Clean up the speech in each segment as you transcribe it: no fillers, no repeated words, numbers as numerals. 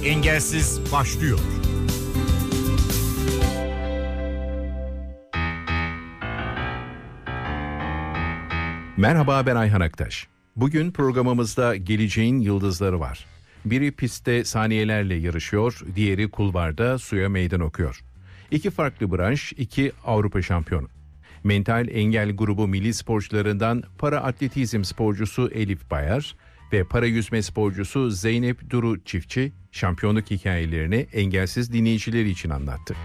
Engelsiz başlıyor. Merhaba, ben Ayhan Aktaş. Bugün programımızda geleceğin yıldızları var. Biri pistte saniyelerle yarışıyor, diğeri kulvarda suya meydan okuyor. İki farklı branş, iki Avrupa şampiyonu. Mental engel grubu milli sporcularından para atletizm sporcusu Elif Bayar ve para yüzme sporcusu Zeynep Duru Çiftçi şampiyonluk hikayelerini engelsiz dinleyicileri için anlattı.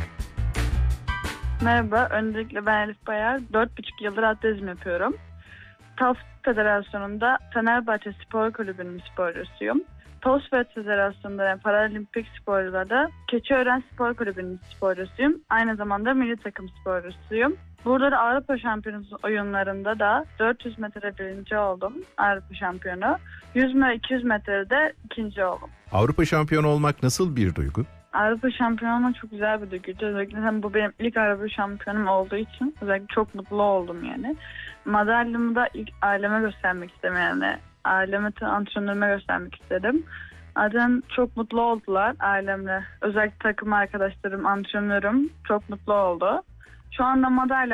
Merhaba, öncelikle ben Elif Bayar. 4,5 yıldır atletizm yapıyorum. TAF Federasyonu'nda Fenerbahçe Spor Kulübü'nün sporcusuyum. TOSFET Federasyonu'nda yani Paralimpik sporcularda Keçiören Spor Kulübü'nün sporcusuyum. Aynı zamanda milli takım sporcusuyum. Burada da Avrupa Şampiyonası oyunlarında da 400 metre birinci oldum. Avrupa şampiyonu. 100 ve 200 metrede ikinci oldum. Avrupa şampiyonu olmak nasıl bir duygu? Avrupa şampiyonu olmak çok güzel bir duyguydu. Özellikle bu benim ilk Avrupa şampiyonum olduğu için özellikle çok mutlu oldum yani. Madalyamı da ilk aileme göstermek istedim yani. Aileme, antrenörüme göstermek istedim. Zaten çok mutlu oldular ailemle. Özellikle takım arkadaşlarım, antrenörüm çok mutlu oldu. Şu anda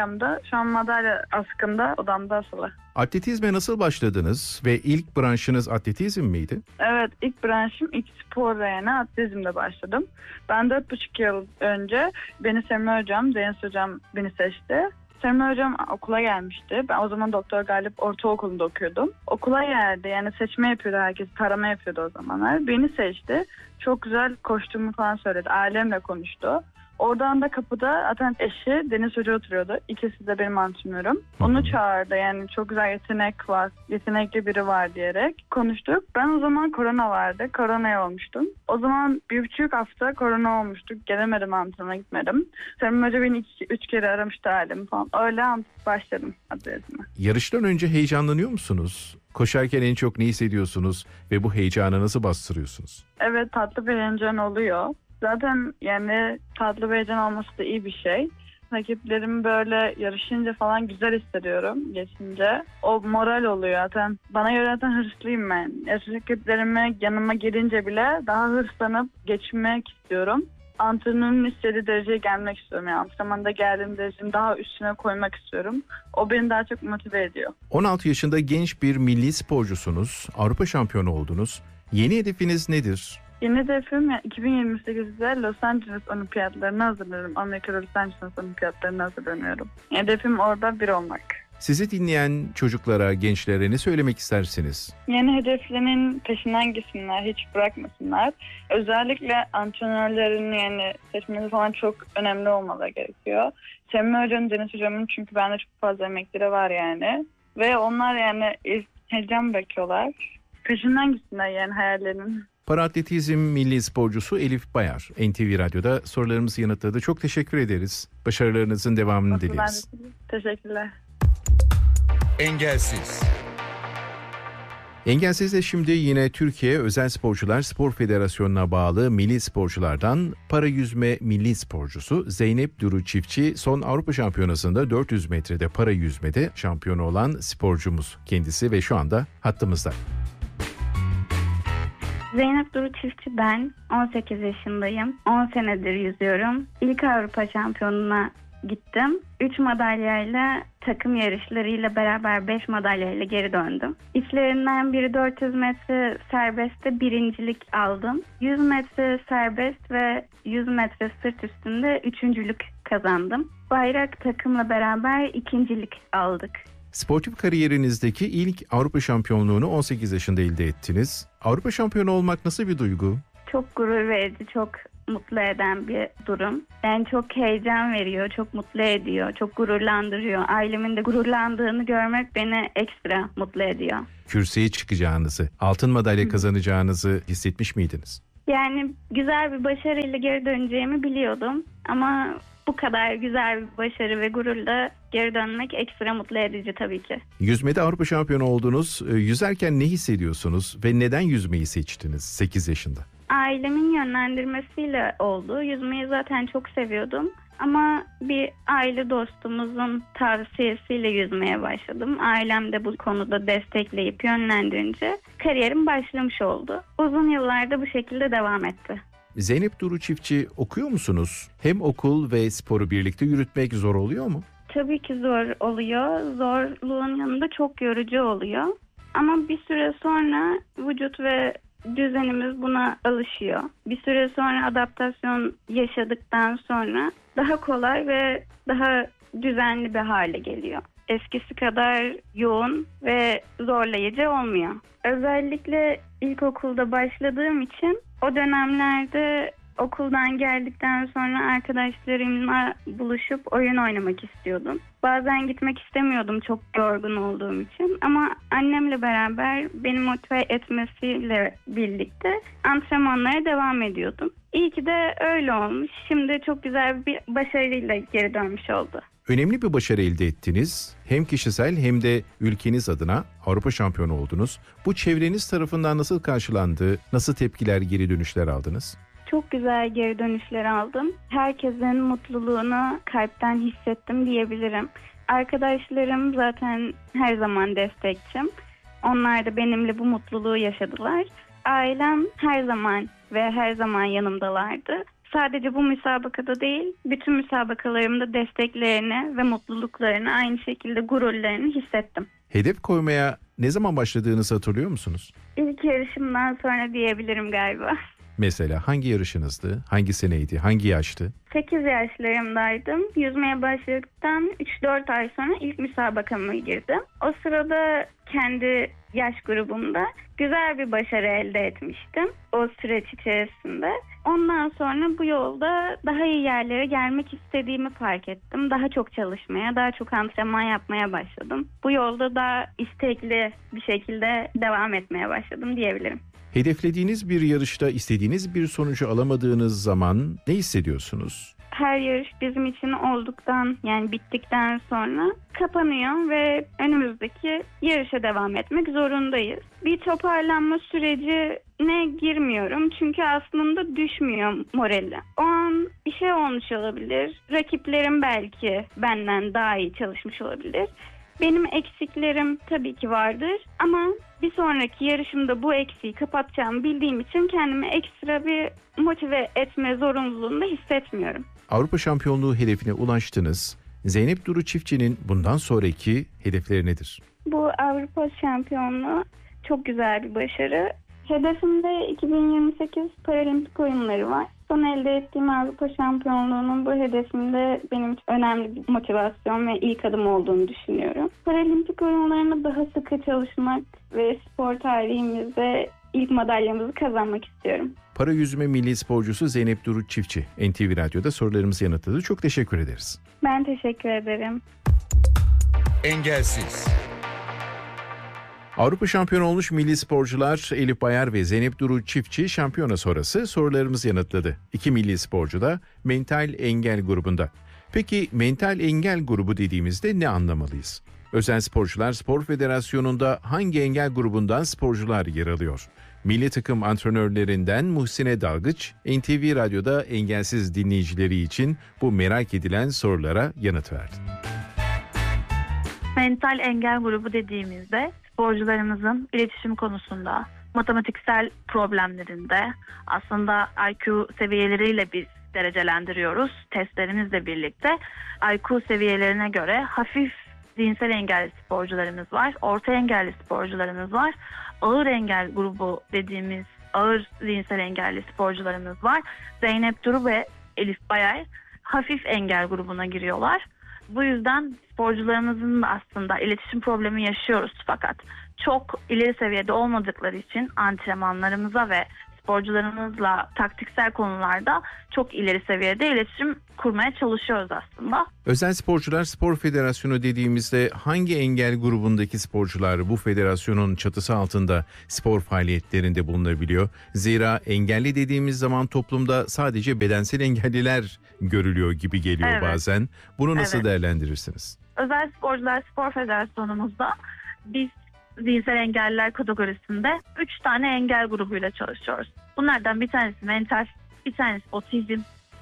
madalya askımda, odamda asılı. Atletizme nasıl başladınız ve ilk branşınız atletizm miydi? Evet, ilk branşım ilk sporla yani atletizmle başladım. Ben 4,5 yıl önce beni Semih Hocam, Deniz Hocam beni seçti. Semih Hocam okula gelmişti. Ben o zaman Doktor Galip Ortaokulu'nda okuyordum. Okula geldi yani seçme yapıyordu herkes, tarama yapıyordu o zamanlar. Beni seçti. Çok güzel koştuğumu falan söyledi. Ailemle konuştu. Oradan da kapıda zaten eşi Deniz Hoca oturuyordu. İkisi de benim antrenörüm. Onu çağırdı yani çok güzel yetenekli biri var diyerek konuştuk. Ben o zaman korona vardı. Koronaya olmuştum. O zaman 1,5 hafta korona olmuştuk. Gelemedim antrenöre gitmedim. Semih Hoca beni 3 kere aramıştı ailemi falan. Öyle başladım atletizme. Yarıştan önce heyecanlanıyor musunuz? Koşarken en çok ne hissediyorsunuz ve bu heyecanı nasıl bastırıyorsunuz? Evet, tatlı bir heyecan oluyor. Zaten yani tatlı bir heyecan olması da iyi bir şey. Rakiplerim böyle yarışınca falan güzel hissediyorum geçince. O moral oluyor zaten. Bana göre zaten hırslıyım ben. Rakiplerime yanıma gelince bile daha hırslanıp geçmek istiyorum. Antrenörün istediği dereceye gelmek istiyorum. Yani antrenmanda geldiğim derecenin daha üstüne koymak istiyorum. O beni daha çok motive ediyor. 16 yaşında genç bir milli sporcusunuz. Avrupa şampiyonu oldunuz. Yeni hedefiniz nedir? Yeni hedefim 2028'de Los Angeles Olimpiyatlarına hazırlanıyorum. Amerika Los Angeles Olimpiyatlarına hazırlanıyorum. Hedefim orada bir olmak. Sizi dinleyen çocuklara, gençlere ne söylemek istersiniz? Yeni hedeflerinin peşinden gitsinler, hiç bırakmasınlar. Özellikle antrenörlerin yani seçmesi falan çok önemli olmaları gerekiyor. Semih Hoca'nın, Deniz Hocam'ın çünkü bende çok fazla emekleri var yani. Ve onlar yani heyecan bekliyorlar. Peşinden gitsinler yani hayallerinin. Paraatletizm milli sporcusu Elif Bayar, NTV Radyo'da sorularımızı yanıtladı. Çok teşekkür ederiz. Başarılarınızın devamını dileriz. Teşekkürler. Engelsiz. Engelsiz'de şimdi yine Türkiye Özel Sporcular Spor Federasyonu'na bağlı milli sporculardan para yüzme milli sporcusu Zeynep Duru Çiftçi son Avrupa Şampiyonası'nda 400 metrede para yüzmede şampiyonu olan sporcumuz kendisi ve şu anda hattımızda. Zeynep Duru Çiftçi ben. 18 yaşındayım. 10 senedir yüzüyorum. İlk Avrupa Şampiyonu'na gittim. 3 madalyayla takım yarışlarıyla beraber 5 madalyayla geri döndüm. İçlerinden biri 400 metre serbestte birincilik aldım. 100 metre serbest ve 100 metre sırt üstünde üçüncülük kazandım. Bayrak takımla beraber ikincilik aldık. Sportif kariyerinizdeki ilk Avrupa şampiyonluğunu 18 yaşında elde ettiniz. Avrupa şampiyonu olmak nasıl bir duygu? Çok gurur verici, çok mutlu eden bir durum. Yani çok heyecan veriyor, çok mutlu ediyor, çok gururlandırıyor. Ailemin de gururlandığını görmek beni ekstra mutlu ediyor. Kürsüye çıkacağınızı, altın madalya kazanacağınızı hissetmiş miydiniz? Yani güzel bir başarıyla geri döneceğimi biliyordum ama bu kadar güzel bir başarı ve gururla geri dönmek ekstra mutlu edici tabii ki. Yüzmede Avrupa şampiyonu oldunuz. Yüzerken ne hissediyorsunuz ve neden yüzmeyi seçtiniz 8 yaşında? Ailemin yönlendirmesiyle oldu. Yüzmeyi zaten çok seviyordum. Ama bir aile dostumuzun tavsiyesiyle yüzmeye başladım. Ailem de bu konuda destekleyip yönlendirince kariyerim başlamış oldu. Uzun yıllarda bu şekilde devam etti. Zeynep Duru Çiftçi, okuyor musunuz? Hem okul ve sporu birlikte yürütmek zor oluyor mu? Tabii ki zor oluyor. Zorluğun yanında çok yorucu oluyor. Ama bir süre sonra vücut ve düzenimiz buna alışıyor. Bir süre sonra adaptasyon yaşadıktan sonra daha kolay ve daha düzenli bir hale geliyor. Eskisi kadar yoğun ve zorlayıcı olmuyor. Özellikle ilkokulda başladığım için o dönemlerde okuldan geldikten sonra arkadaşlarımla buluşup oyun oynamak istiyordum. Bazen gitmek istemiyordum çok yorgun olduğum için ama annemle beraber beni motive etmesiyle birlikte antrenmanlara devam ediyordum. İyi ki de öyle olmuş. Şimdi çok güzel bir başarıyla geri dönmüş oldu. Önemli bir başarı elde ettiniz. Hem kişisel hem de ülkeniz adına Avrupa şampiyonu oldunuz. Bu çevreniz tarafından nasıl karşılandı? Nasıl tepkiler, geri dönüşler aldınız? Çok güzel geri dönüşler aldım. Herkesin mutluluğunu kalpten hissettim diyebilirim. Arkadaşlarım zaten her zaman destekçim. Onlar da benimle bu mutluluğu yaşadılar. Ailem her zaman yanımdalardı. Sadece bu müsabakada değil, bütün müsabakalarımda desteklerini ve mutluluklarını, aynı şekilde gururlarını hissettim. Hedef koymaya ne zaman başladığınızı hatırlıyor musunuz? İlk yarışımdan sonra diyebilirim galiba. Mesela hangi yarışınızdı? Hangi seneydi? Hangi yaştı? 8 yaşlarımdaydım. Yüzmeye başladıktan 3-4 ay sonra ilk müsabakama girdim. O sırada kendi yaş grubumda güzel bir başarı elde etmiştim o süreç içerisinde. Ondan sonra bu yolda daha iyi yerlere gelmek istediğimi fark ettim. Daha çok çalışmaya, daha çok antrenman yapmaya başladım. Bu yolda daha istekli bir şekilde devam etmeye başladım diyebilirim. Hedeflediğiniz bir yarışta istediğiniz bir sonucu alamadığınız zaman ne hissediyorsunuz? Her yarış bizim için bittikten sonra kapanıyor ve önümüzdeki yarışa devam etmek zorundayız. Bir toparlanma sürecine girmiyorum çünkü aslında düşmüyor morali. O an bir şey olmuş olabilir. Rakiplerim belki benden daha iyi çalışmış olabilir. Benim eksiklerim tabii ki vardır ama bir sonraki yarışımda bu eksiği kapatacağımı bildiğim için kendimi ekstra bir motive etme zorunluluğunda hissetmiyorum. Avrupa şampiyonluğu hedefine ulaştınız. Zeynep Duru Çiftçi'nin bundan sonraki hedefleri nedir? Bu Avrupa şampiyonluğu çok güzel bir başarı. Hedefimde 2028 Paralimpik oyunları var. Son elde ettiğim Avrupa şampiyonluğunun bu hedefimde benim için önemli bir motivasyon ve ilk adım olduğunu düşünüyorum. Paralimpik oyunlarına daha sıkı çalışmak ve spor tarihimizde ilk madalyamızı kazanmak istiyorum. Para yüzme milli sporcusu Zeynep Duru Çiftçi NTV Radyo'da sorularımızı yanıtladı. Çok teşekkür ederiz. Ben teşekkür ederim. Engelsiz. Avrupa şampiyonu olmuş milli sporcular Elif Bayar ve Zeynep Duru Çiftçi şampiyona sonrası sorularımızı yanıtladı. İki milli sporcu da mental engel grubunda. Peki mental engel grubu dediğimizde ne anlamalıyız? Özel Sporcular Spor Federasyonu'nda hangi engel grubundan sporcular yer alıyor? Milli takım antrenörlerinden Muhsine Dalgıç, NTV Radyo'da engelsiz dinleyicileri için bu merak edilen sorulara yanıt verdi. Mental engel grubu dediğimizde sporcularımızın iletişim konusunda, matematiksel problemlerinde aslında IQ seviyeleriyle biz derecelendiriyoruz. Testlerimizle birlikte IQ seviyelerine göre hafif zihinsel engelli sporcularımız var, orta engelli sporcularımız var, ağır engel grubu dediğimiz ağır zihinsel engelli sporcularımız var. Zeynep Duru ve Elif Bayar hafif engel grubuna giriyorlar. Bu yüzden sporcularımızın da aslında iletişim problemi yaşıyoruz fakat çok ileri seviyede olmadıkları için antrenmanlarımıza ve sporcularımızla taktiksel konularda çok ileri seviyede iletişim kurmaya çalışıyoruz aslında. Özel Sporcular Spor Federasyonu dediğimizde hangi engel grubundaki sporcular bu federasyonun çatısı altında spor faaliyetlerinde bulunabiliyor? Zira engelli dediğimiz zaman toplumda sadece bedensel engelliler görülüyor gibi geliyor bazen. Bunu nasıl değerlendirirsiniz? Özel Sporcular Spor Federasyonumuzda biz zihinsel engelliler kategorisinde 3 tane engel grubuyla çalışıyoruz. Bunlardan bir tanesi mental, bir tanesi otizm,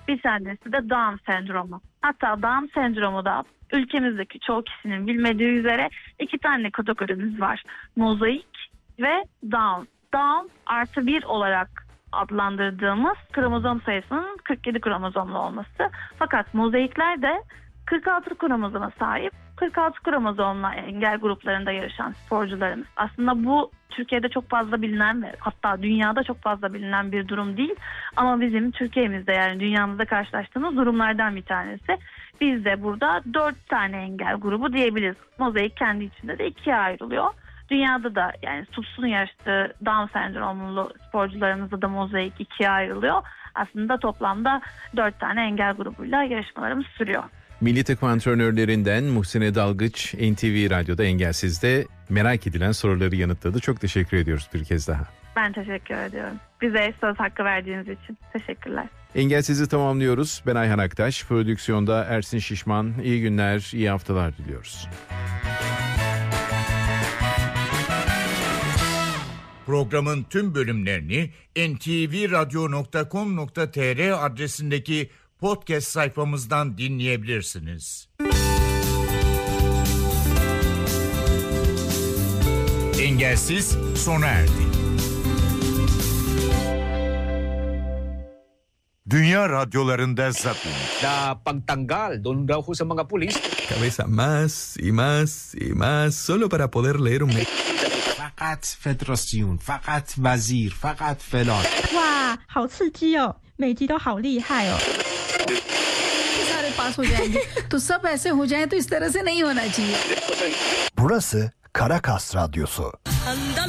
Bir tanesi de Down sendromu. Hatta Down sendromu da ülkemizdeki çoğu kişinin bilmediği üzere 2 tane kategorimiz var. Mozaik ve Down. Down artı 1 olarak adlandırdığımız kromozom sayısının 47 kromozomlu olması. Fakat mozaikler de 46 kromozoma sahip, 46 kromozomla engel gruplarında yarışan sporcularımız. Aslında bu Türkiye'de çok fazla bilinen ve hatta dünyada çok fazla bilinen bir durum değil. Ama bizim Türkiye'mizde, yani dünyamızda karşılaştığımız durumlardan bir tanesi. Biz de burada 4 tane engel grubu diyebiliriz. Mozaik kendi içinde de 2'ye ayrılıyor. Dünyada da yani Sups'un yarıştığı Down sendromlu sporcularımızda da mozaik 2'ye ayrılıyor. Aslında toplamda 4 tane engel grubuyla yarışmalarımız sürüyor. Milli takım antrenörlerinden Muhsine Dalgıç NTV Radyo'da Engelsiz'de merak edilen soruları yanıtladı. Çok teşekkür ediyoruz bir kez daha. Ben teşekkür ediyorum. Bize söz hakkı verdiğiniz için teşekkürler. Engelsiz'i tamamlıyoruz. Ben Ayhan Aktaş, prodüksiyonda Ersin Şişman. İyi günler, iyi haftalar diliyoruz. Programın tüm bölümlerini ntvradio.com.tr adresindeki podcast sayfamızdan dinleyebilirsiniz. Engelsiz sona erdi. Dünya radyolarında zapping. Na pagtanggal doon daw ho sa mga pulis. Cabeza más y más y más solo para poder leer un mail. فقط فدراسیون فقط وزیر فقط فلان 哇好刺激哦每集都好厉害哦 सारे पास हो जाएंगे तो सब ऐसे हो जाएं तो इस तरह से नहीं होना चाहिए. Burası Caracas Radyosu.